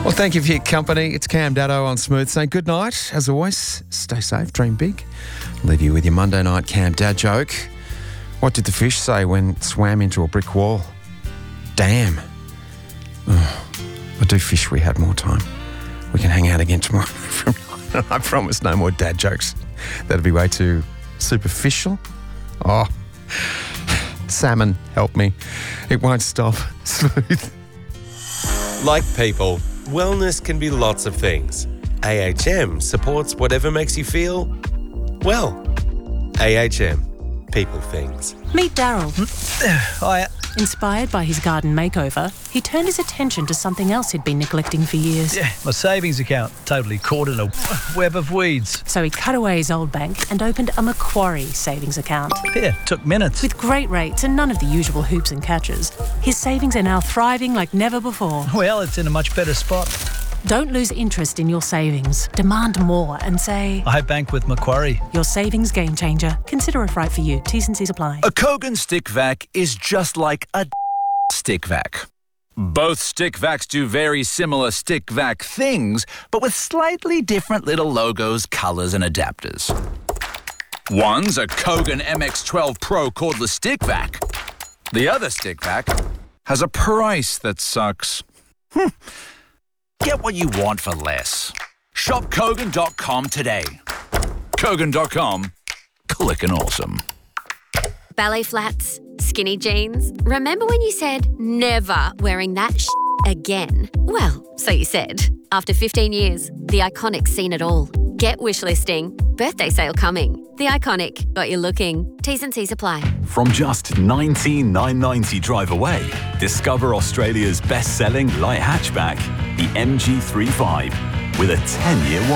Well, thank you for your company. It's Cam Daddo on Smooth saying good night. As always, stay safe, dream big. Leave you with your Monday night Cam Dad joke. What did the fish say when it swam into a brick wall? Damn. Oh, I do wish we had more time. We can hang out again tomorrow. I promise no more dad jokes. That'd be way too superficial. Oh, salmon, help me. It won't stop. Smooth. Like people, wellness can be lots of things. AHM supports whatever makes you feel, well. AHM, people things. Meet Daryl. Hiya. Inspired by his garden makeover, he turned his attention to something else he'd been neglecting for years. Yeah, my savings account totally caught in a web of weeds. So he cut away his old bank and opened a Macquarie savings account. Yeah, took minutes. With great rates and none of the usual hoops and catches, his savings are now thriving like never before. Well, it's in a much better spot. Don't lose interest in your savings. Demand more and say, I bank with Macquarie. your savings game changer. Consider if right for you. T's and C's apply. A Kogan stick vac is just like a stick vac. Both stick vacs do very similar stick vac things, but with slightly different little logos, colors, and adapters. One's a Kogan MX12 Pro cordless stick vac. The other stick vac has a price that sucks. Get what you want for less. Shop Kogan.com today. Kogan.com. Clickin' awesome. Ballet flats, skinny jeans. Remember when you said never wearing that again? Well, so you said. After 15 years, The Iconic's seen it all. Get wishlisting. Birthday sale coming. The Iconic. Got you looking. T's and C's apply. From just $19,990 drive away, discover Australia's best-selling light hatchback, the MG35, with a 10-year warranty.